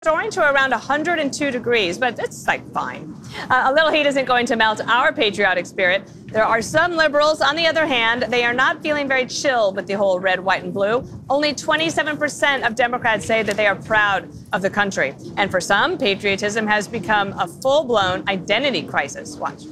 soaring to around 102 degrees, but it's like fine. A little heat isn't going to melt our patriotic spirit. There are some liberals, on the other hand, they are not feeling very chill with the whole red, white, and blue. Only 27% of Democrats say that they are proud of the country. And for some, patriotism has become a full-blown identity crisis. Watch.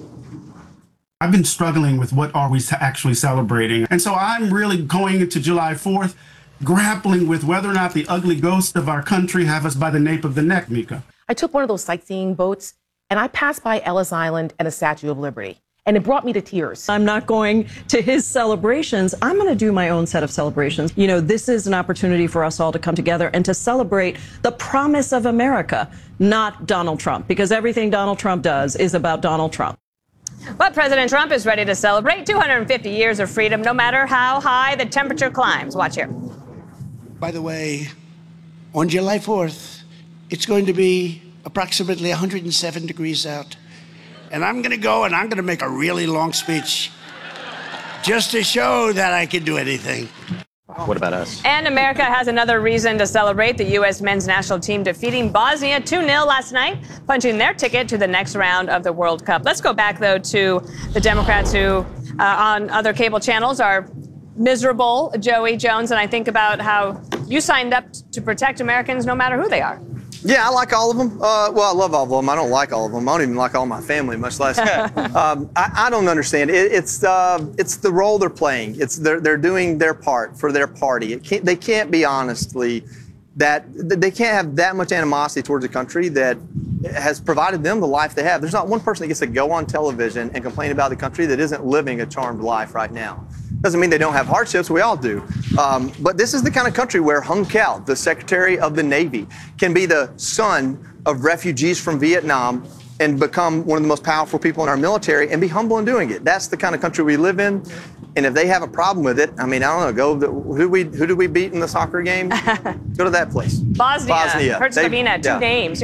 I've been struggling with what are we actually celebrating. And so I'm really going into July 4th grappling with whether or not the ugly ghosts of our country have us by the nape of the neck, Mika. I took one of those sightseeing boats and I passed by Ellis Island and the Statue of Liberty. And it brought me to tears. I'm not going to his celebrations. I'm going to do my own set of celebrations. You know, this is an opportunity for us all to come together and to celebrate the promise of America, not Donald Trump, because everything Donald Trump does is about Donald Trump. But President Trump is ready to celebrate 250 years of freedom, no matter how high the temperature climbs. Watch here. By the way, on July 4th, it's going to be approximately 107 degrees out. And I'm going to go and I'm going to make a really long speech just to show that I can do anything. What about us? And America has another reason to celebrate. The U.S. men's national team defeating Bosnia 2-0 last night, punching their ticket to the next round of the World Cup. Let's go back, though, to the Democrats who, on other cable channels, are miserable, Joey Jones, and I think about how you signed up to protect Americans no matter who they are. Yeah, I like all of them. Well, I love all of them. I don't like all of them. I don't even like all my family, much less. I don't understand. It's the role they're playing. They're doing their part for their party. They can't be honestly that they can't have that much animosity towards a country that has provided them the life they have. There's not one person that gets to go on television and complain about the country that isn't living a charmed life right now. Doesn't mean they don't have hardships. We all do. But this is the kind of country where Hung Cao, the Secretary of the Navy, can be the son of refugees from Vietnam and become one of the most powerful people in our military and be humble in doing it. That's the kind of country we live in. And if they have a problem with it, I mean, I don't know, who did we beat in the soccer game? Go to that place. Bosnia. Herzegovina, two names.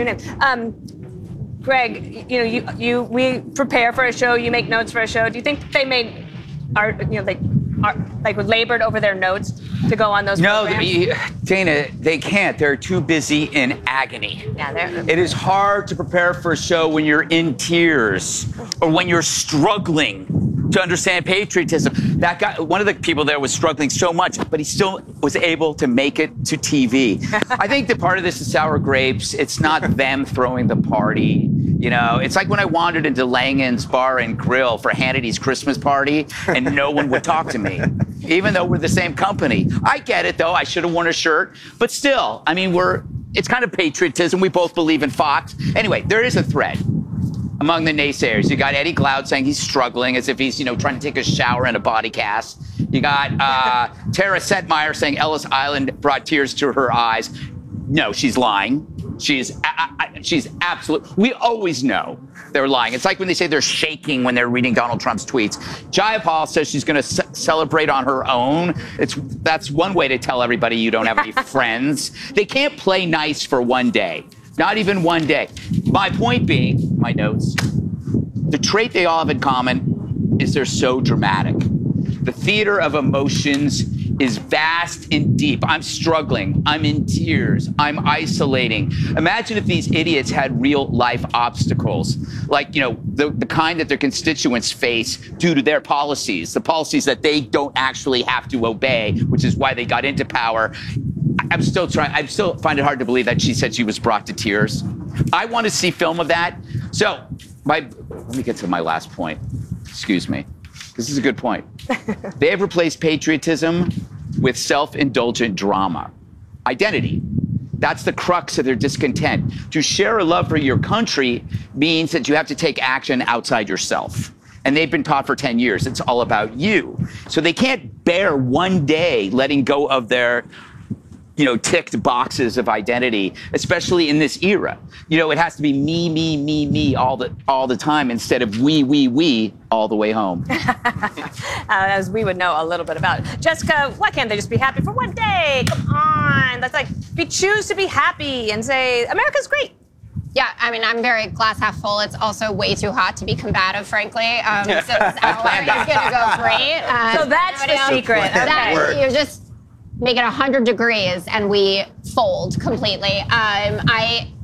Greg, we prepare for a show, you make notes for a show. Do you think they labored over their notes to go on those programs? No, Dana, they can't. They're too busy in agony. Yeah, it is hard to prepare for a show when you're in tears or when you're struggling to understand patriotism. That guy, one of the people there was struggling so much, but he still was able to make it to TV. I think that part of this is sour grapes. It's not them throwing the party. You know, it's like when I wandered into Langan's Bar and Grill for Hannity's Christmas party and no one would talk to me, even though we're the same company. I get it, though. I should have worn a shirt. But still, I mean, it's kind of patriotism. We both believe in Fox. Anyway, there is a thread among the naysayers. You got Eddie Glaude saying he's struggling as if he's, trying to take a shower in a body cast. You got Tara Setmeyer saying Ellis Island brought tears to her eyes. No, she's lying. She's absolute. We always know they're lying. It's like when they say they're shaking when they're reading Donald Trump's tweets. Jayapal says she's going to celebrate on her own. That's one way to tell everybody you don't have any friends. They can't play nice for one day. Not even one day. My point being, my notes, the trait they all have in common is they're so dramatic. The theater of emotions is vast and deep. I'm struggling. I'm in tears. I'm isolating. Imagine if these idiots had real life obstacles, like, the kind that their constituents face due to their policies, the policies that they don't actually have to obey, which is why they got into power. I still find it hard to believe that she said she was brought to tears. I want to see film of that. So, let me get to my last point. Excuse me. This is a good point. They have replaced patriotism with self-indulgent drama. Identity. That's the crux of their discontent. To share a love for your country means that you have to take action outside yourself. And they've been taught for 10 years it's all about you. So they can't bear one day letting go of their ticked boxes of identity, especially in this era. It has to be me all the time instead of we all the way home. As we would know a little bit about. Jessica, why can't they just be happy for one day? Come on. That's like, we choose to be happy and say, America's great. Yeah, I mean, I'm very glass half full. It's also way too hot to be combative, frankly. So this hour is going to go great. So that's the secret. You just make it 100 degrees and we fold completely.